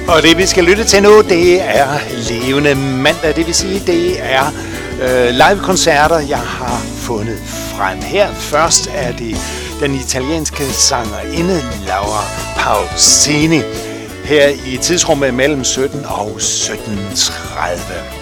Og det vi skal lytte til nu, det er Levende Mandag. Det vil sige, det er live-koncerter, jeg har fundet frem. Her først er det den italienske sangerinde Laura Pausini. Her i tidsrummet mellem 17 og 17.30.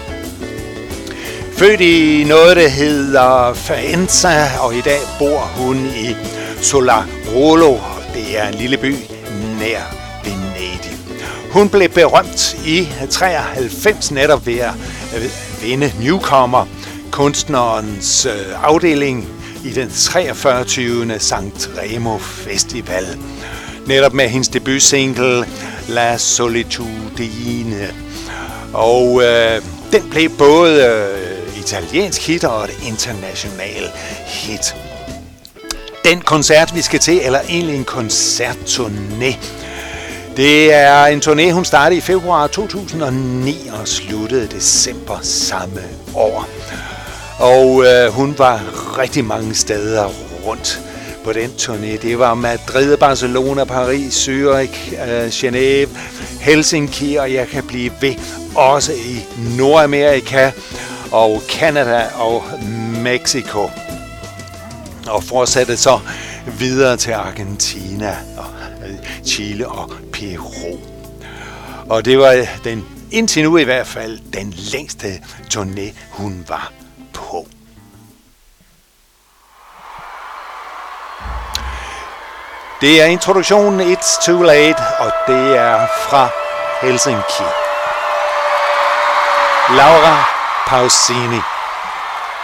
Født i noget, der hedder Faenza, og i dag bor hun i Solarolo. Det er en lille by nær Venedig. Hun blev berømt i 93 netop ved at vinde Newcomer, kunstnerens afdeling i den 43. Sankt Remo Festival. Netop med hendes debutsingle La Solitudine. Og den blev både italiensk hit og et international hit. Den koncert, vi skal til, eller egentlig en koncertturné. Det er en turné, hun startede i februar 2009 og sluttede december samme år. Og hun var rigtig mange steder rundt på den turné. Det var Madrid, Barcelona, Paris, Zürich, Genève, Helsinki, og jeg kan blive ved. Også i Nordamerika og Canada og Mexico. Og fortsatte så videre til Argentina, og Chile og Peru. Og det var den, indtil nu i hvert fald, den længste turné, hun var på. Det er introduktionen It's Too Late, og det er fra Helsinki. Laura Pausini.